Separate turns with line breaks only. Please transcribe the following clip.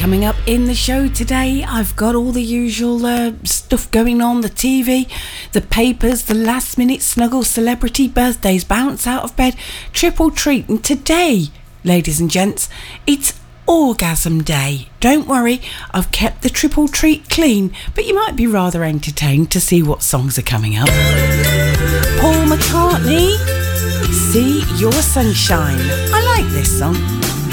Coming up in the show today, I've got all the usual stuff going on, the TV, the papers, the last minute snuggle, celebrity birthdays, bounce out of bed, triple treat. And today, ladies and gents, it's Orgasm Day. Don't worry, I've kept the triple treat clean, but you might be rather entertained to see what songs are coming up. Paul McCartney, See Your Sunshine. I like this song.